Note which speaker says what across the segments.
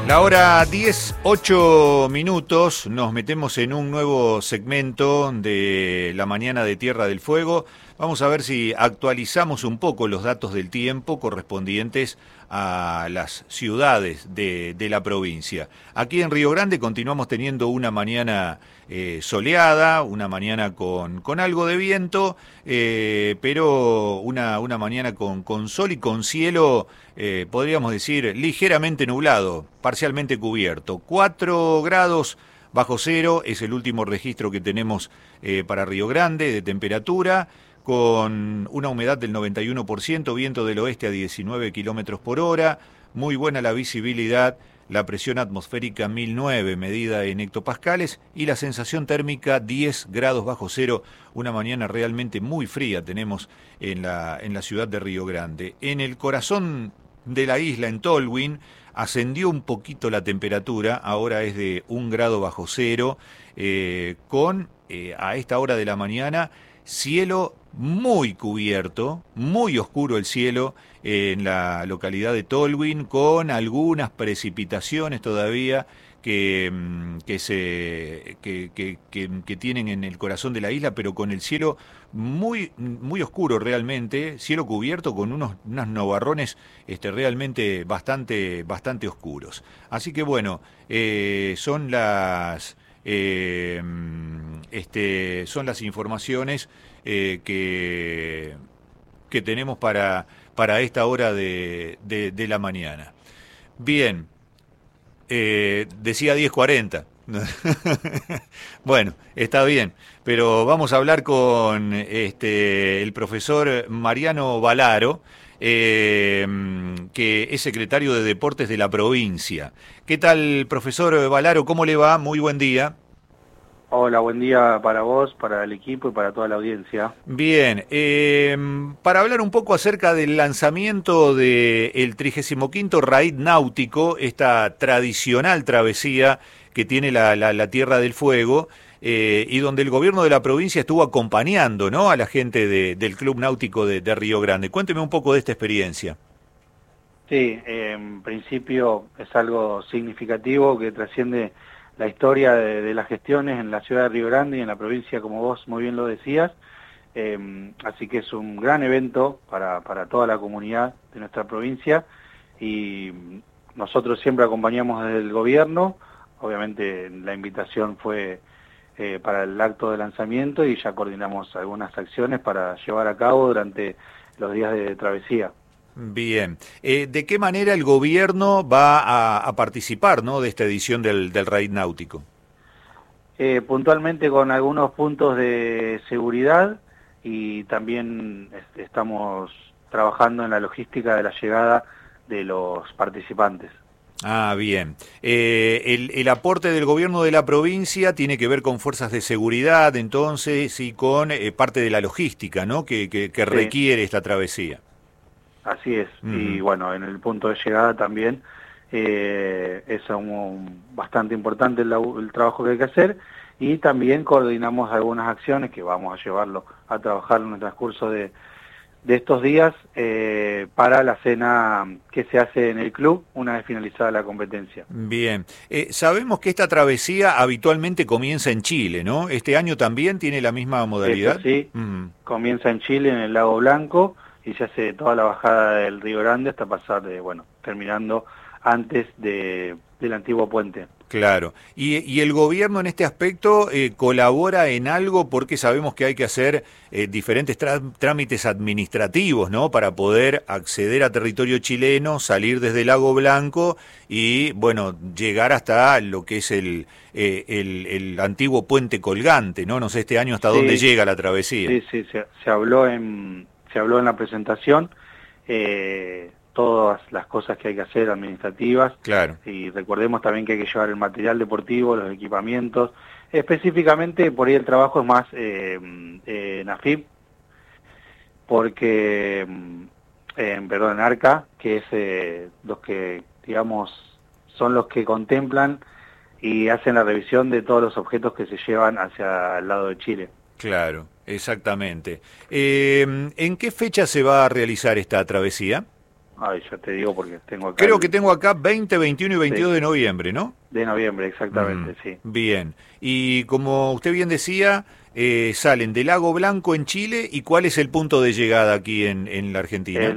Speaker 1: La hora 10:08, nos metemos en un nuevo segmento de la mañana de Tierra del Fuego. Vamos a ver si actualizamos un poco los datos del tiempo correspondientes a las ciudades de la provincia. Aquí en Río Grande continuamos teniendo una mañana soleada, una mañana con algo de viento, pero una mañana con sol y con cielo, podríamos decir, ligeramente nublado, parcialmente cubierto. 4 grados bajo cero es el último registro que tenemos para Río Grande de temperatura, con una humedad del 91%, viento del oeste a 19 kilómetros por hora, muy buena la visibilidad, la presión atmosférica 1009 medida en hectopascales y la sensación térmica 10 grados bajo cero, una mañana realmente muy fría tenemos en la ciudad de Río Grande. En el corazón de la isla, en Tolwyn, ascendió un poquito la temperatura, ahora es de 1 grado bajo cero, con a esta hora de la mañana cielo muy cubierto, muy oscuro el cielo en la localidad de Tolwyn, con algunas precipitaciones todavía que tienen en el corazón de la isla, pero con el cielo muy oscuro realmente, cielo cubierto con unos nubarrones realmente bastante oscuros. Así que bueno, son las informaciones que tenemos para esta hora de la mañana. Bien, decía 10:40. Bueno, está bien, pero vamos a hablar con el profesor Mariano Valaro, que es secretario de Deportes de la provincia. ¿Qué tal, profesor Valaro? ¿Cómo le va? Muy buen día.
Speaker 2: Hola, buen día para vos, para el equipo y para toda la audiencia.
Speaker 1: Bien, para hablar un poco acerca del lanzamiento del 35º Raid Náutico, esta tradicional travesía que tiene la Tierra del Fuego, y donde el gobierno de la provincia estuvo acompañando, ¿no?, a la gente del Club Náutico de Río Grande. Cuénteme un poco de esta experiencia.
Speaker 2: Sí, en principio es algo significativo que trasciende la historia de las gestiones en la ciudad de Río Grande y en la provincia, como vos muy bien lo decías. Así que es un gran evento para toda la comunidad de nuestra provincia y nosotros siempre acompañamos desde el gobierno. Obviamente la invitación fue para el acto de lanzamiento y ya coordinamos algunas acciones para llevar a cabo durante los días de travesía.
Speaker 1: Bien. ¿De qué manera el gobierno va a participar, ¿no?, de esta edición del Raid Náutico?
Speaker 2: Puntualmente con algunos puntos de seguridad y también estamos trabajando en la logística de la llegada de los participantes.
Speaker 1: Ah, bien. El aporte del gobierno de la provincia tiene que ver con fuerzas de seguridad, entonces, y con parte de la logística, ¿no?, que requiere esta travesía.
Speaker 2: Así es, y bueno, en el punto de llegada también es bastante importante el trabajo que hay que hacer y también coordinamos algunas acciones que vamos a llevarlo a trabajar en el transcurso de estos días para la cena que se hace en el club una vez finalizada la competencia.
Speaker 1: Bien, sabemos que esta travesía habitualmente comienza en Chile, ¿no? ¿Este año también tiene la misma modalidad?
Speaker 2: Eso sí, comienza en Chile, en el Lago Blanco, y se hace toda la bajada del Río Grande hasta pasar terminando antes del antiguo puente.
Speaker 1: Claro. ¿Y el gobierno en este aspecto colabora en algo? Porque sabemos que hay que hacer diferentes trámites administrativos, ¿no?, para poder acceder a territorio chileno, salir desde el Lago Blanco y, bueno, llegar hasta lo que es el antiguo puente colgante, ¿no? No sé este año hasta dónde llega la travesía.
Speaker 2: Sí, se habló en la presentación, todas las cosas que hay que hacer administrativas.
Speaker 1: Claro.
Speaker 2: Y recordemos también que hay que llevar el material deportivo, los equipamientos. Específicamente por ahí el trabajo es más en AFIP, porque, en ARCA, que es los que, digamos, son los que contemplan y hacen la revisión de todos los objetos que se llevan hacia el lado de Chile.
Speaker 1: Claro, exactamente. ¿En qué fecha se va a realizar esta travesía?
Speaker 2: Ay, ya te digo porque tengo acá...
Speaker 1: Creo que tengo acá 20, 21 y 22
Speaker 2: Sí,
Speaker 1: de noviembre, ¿no?
Speaker 2: de noviembre, exactamente, sí.
Speaker 1: Bien. Y como usted bien decía, salen de Lago Blanco en Chile, ¿y cuál es el punto de llegada aquí en la Argentina?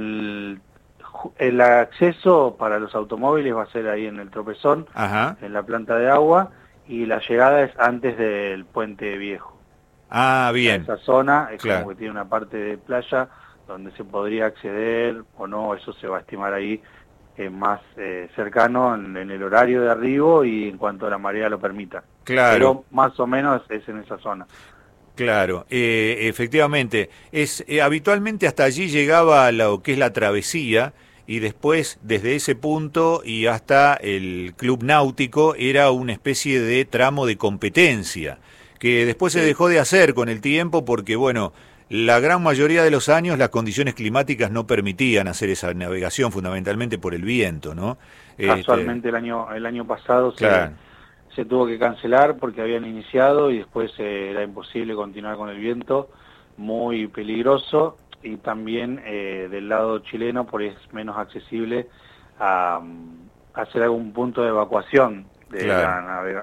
Speaker 2: El acceso para los automóviles va a ser ahí en el Tropezón,
Speaker 1: Ajá.
Speaker 2: en la planta de agua, y la llegada es antes del Puente Viejo.
Speaker 1: Ah,
Speaker 2: O sea,
Speaker 1: bien.
Speaker 2: esa zona es como
Speaker 1: Claro,
Speaker 2: que tiene una parte de playa donde se podría acceder o no, eso se va a estimar ahí más cercano en el horario de arribo y en cuanto la marea lo permita.
Speaker 1: claro.
Speaker 2: Pero más o menos es en esa zona.
Speaker 1: Claro, efectivamente. Habitualmente hasta allí llegaba lo que es la travesía y después desde ese punto y hasta el club náutico era una especie de tramo de competencia que después se
Speaker 2: Sí,
Speaker 1: dejó de hacer con el tiempo porque bueno, la gran mayoría de los años las condiciones climáticas no permitían hacer esa navegación fundamentalmente por el viento, ¿no? Este,
Speaker 2: casualmente el año pasado
Speaker 1: claro,
Speaker 2: se tuvo que cancelar porque habían iniciado y después era imposible continuar con el viento, muy peligroso, y también del lado chileno por es menos accesible a, hacer algún punto de evacuación de
Speaker 1: claro,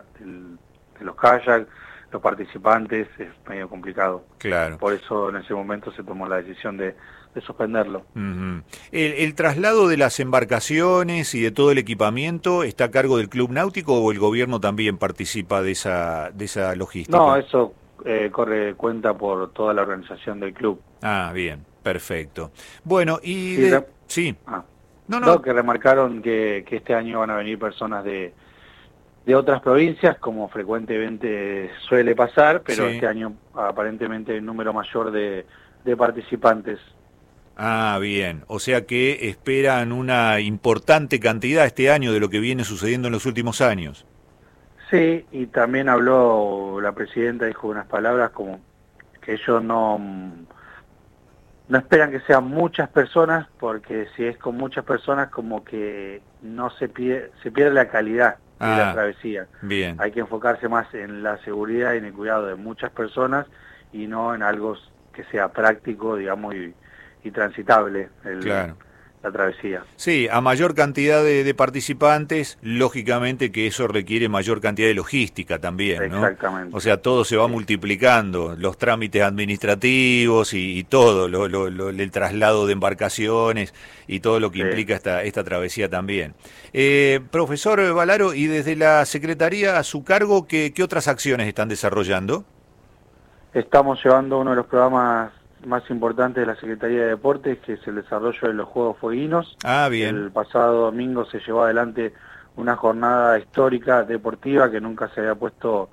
Speaker 2: de los kayaks, los participantes, es medio complicado.
Speaker 1: claro.
Speaker 2: Por eso en ese momento se tomó la decisión de suspenderlo.
Speaker 1: Ujú. El traslado de las embarcaciones y de todo el equipamiento está a cargo del Club Náutico o el gobierno también participa de esa
Speaker 2: No,
Speaker 1: logística.
Speaker 2: eso corre cuenta por toda la organización del club.
Speaker 1: Ah, bien, perfecto. Bueno, y
Speaker 2: Sí,
Speaker 1: de... Sí,
Speaker 2: ah,
Speaker 1: no,
Speaker 2: no,
Speaker 1: no,
Speaker 2: que remarcaron que este año van a venir personas de otras provincias, como frecuentemente suele pasar, pero
Speaker 1: sí.
Speaker 2: este año aparentemente hay un número mayor de participantes.
Speaker 1: Ah, bien. O sea que esperan una importante cantidad este año de lo que viene sucediendo en los últimos años.
Speaker 2: Sí, y también habló la presidenta, dijo unas palabras como que ellos no esperan que sean muchas personas, porque si es con muchas personas como que no se pierde la calidad de la
Speaker 1: Ah,
Speaker 2: travesía.
Speaker 1: bien,
Speaker 2: Hay que enfocarse más en la seguridad y en el cuidado de muchas personas y no en algo que sea práctico, digamos, y transitable
Speaker 1: claro.
Speaker 2: la travesía.
Speaker 1: Sí, a mayor cantidad de participantes, lógicamente que eso requiere mayor cantidad de logística también, ¿no? O
Speaker 2: Exactamente.
Speaker 1: sea, todo se va
Speaker 2: Sí,
Speaker 1: multiplicando, los trámites administrativos y todo, el traslado de embarcaciones y todo lo que
Speaker 2: sí.
Speaker 1: implica esta travesía también. Profesor Valaro, y desde la Secretaría a su cargo, ¿qué otras acciones están desarrollando?
Speaker 2: Estamos llevando uno de los programas más importantes de la Secretaría de Deportes, que es el desarrollo de los Juegos Fueguinos.
Speaker 1: Ah, bien.
Speaker 2: El pasado domingo se llevó adelante una jornada histórica deportiva que nunca se había puesto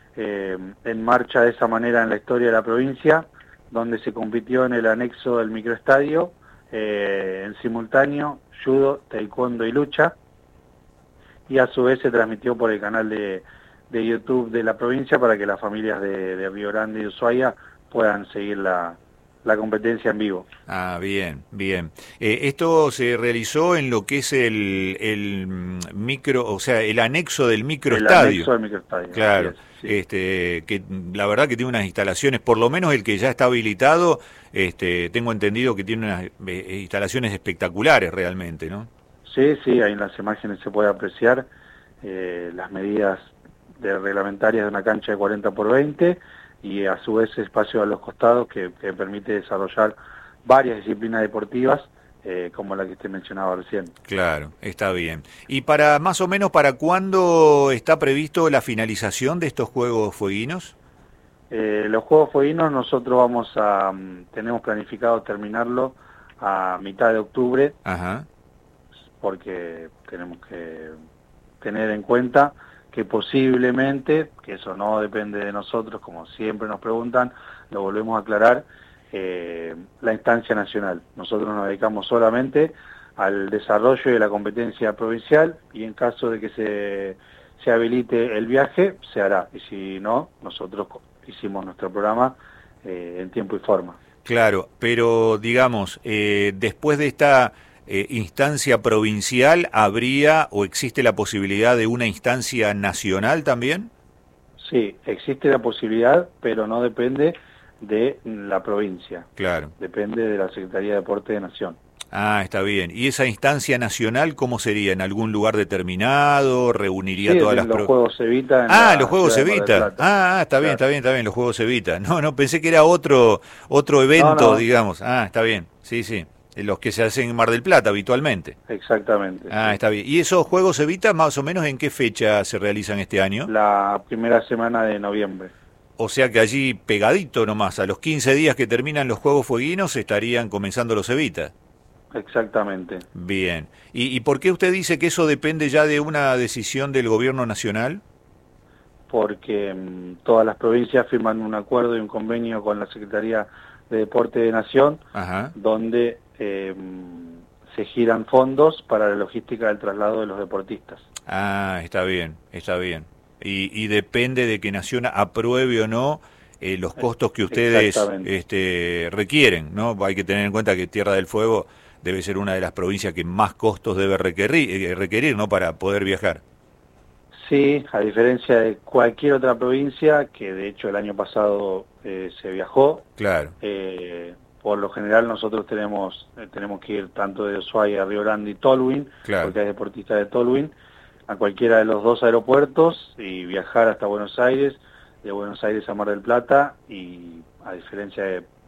Speaker 2: en marcha de esa manera en la historia de la provincia, donde se compitió en el anexo del microestadio, en simultáneo, judo, taekwondo y lucha, y a su vez se transmitió por el canal de YouTube de la provincia para que las familias de Río Grande y Ushuaia puedan seguir la competencia en vivo.
Speaker 1: Ah, bien, bien. Esto se realizó en lo que es el micro, o sea, el anexo del
Speaker 2: El
Speaker 1: microestadio.
Speaker 2: anexo del microestadio, así
Speaker 1: Claro,
Speaker 2: es, sí.
Speaker 1: que la verdad que tiene unas instalaciones, por lo menos el que ya está habilitado, tengo entendido que tiene unas instalaciones espectaculares realmente, ¿no?
Speaker 2: Sí, sí, ahí en las imágenes se puede apreciar las medidas reglamentarias de una cancha de 40 por 20 y a su vez espacio a los costados que permite desarrollar varias disciplinas deportivas como la que usted mencionaba recién.
Speaker 1: Claro, está bien. ¿Y para más o menos para cuándo está previsto la finalización de estos Juegos Fueguinos?
Speaker 2: Los Juegos Fueguinos nosotros tenemos planificado terminarlo a mitad de octubre
Speaker 1: Ajá,
Speaker 2: porque tenemos que tener en cuenta que posiblemente, que eso no depende de nosotros, como siempre nos preguntan, lo volvemos a aclarar, la instancia nacional. Nosotros nos dedicamos solamente al desarrollo de la competencia provincial y en caso de que se habilite el viaje, se hará. Y si no, nosotros hicimos nuestro programa en tiempo y forma.
Speaker 1: claro, pero digamos, después de esta instancia provincial, ¿habría o existe la posibilidad de una instancia nacional también?
Speaker 2: Sí, existe la posibilidad, pero no depende de la provincia,
Speaker 1: Claro.
Speaker 2: depende de la Secretaría de Deporte de Nación.
Speaker 1: Ah, está bien. ¿Y esa instancia nacional cómo sería? ¿En algún lugar determinado? ¿Reuniría
Speaker 2: Sí,
Speaker 1: todas las
Speaker 2: en los Juegos Evita en
Speaker 1: Ah, los
Speaker 2: la
Speaker 1: Juegos
Speaker 2: ciudad de Mar del
Speaker 1: Evita.
Speaker 2: Plata.
Speaker 1: Ah, está bien,
Speaker 2: Claro.
Speaker 1: está bien, está bien, los Juegos Evita. No, no, pensé que era otro
Speaker 2: No,
Speaker 1: evento,
Speaker 2: no,
Speaker 1: digamos. Ah, está bien. Sí, sí. Los que se hacen en Mar del Plata habitualmente.
Speaker 2: exactamente,
Speaker 1: Ah,
Speaker 2: sí.
Speaker 1: está bien. ¿Y esos Juegos Evita más o menos en qué fecha se realizan este año?
Speaker 2: La primera semana de noviembre.
Speaker 1: O sea que allí pegadito nomás, a los 15 días que terminan los Juegos Fueguinos estarían comenzando los Evita.
Speaker 2: Exactamente.
Speaker 1: Bien. ¿Y por qué usted dice que eso depende ya de una decisión del gobierno nacional?
Speaker 2: Porque todas las provincias firman un acuerdo y un convenio con la Secretaría de Deporte de Nación,
Speaker 1: Ajá.
Speaker 2: donde se giran fondos para la logística del traslado de los deportistas.
Speaker 1: Ah, está bien, está bien. Y depende de que Nación apruebe o no los costos que ustedes
Speaker 2: Exactamente.
Speaker 1: requieren, ¿no? Hay que tener en cuenta que Tierra del Fuego debe ser una de las provincias que más costos debe requerir, ¿no? Para poder viajar.
Speaker 2: Sí, a diferencia de cualquier otra provincia, que de hecho el año pasado se viajó,
Speaker 1: Claro,
Speaker 2: por lo general nosotros tenemos que ir tanto de Ushuaia a Río Grande y Tolwyn,
Speaker 1: claro.
Speaker 2: porque hay deportistas de Tolwyn, a cualquiera de los dos aeropuertos y viajar hasta Buenos Aires, de Buenos Aires a Mar del Plata, y a diferencia de